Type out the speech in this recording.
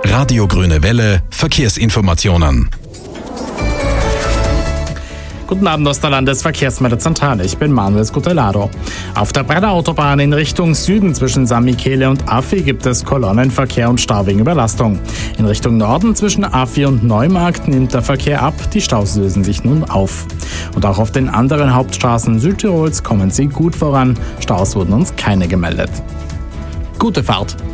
Radio Grüne Welle, Verkehrsinformationen. Guten Abend aus der Landesverkehrsmeldezentrale, ich bin Manuel Scutelado. Auf der Brenner-Autobahn in Richtung Süden zwischen San Michele und Affi gibt es Kolonnenverkehr und Stau wegen Überlastung. In Richtung Norden zwischen Affi und Neumarkt nimmt der Verkehr ab, die Staus lösen sich nun auf. Und auch auf den anderen Hauptstraßen Südtirols kommen sie gut voran, Staus wurden uns keine gemeldet. Gute Fahrt!